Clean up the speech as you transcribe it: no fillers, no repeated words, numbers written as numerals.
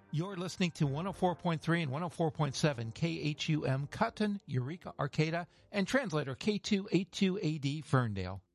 You're listening to 104.3 and 104.7 KHUM Cotton, Eureka, Arcata, and translator K282AD Ferndale.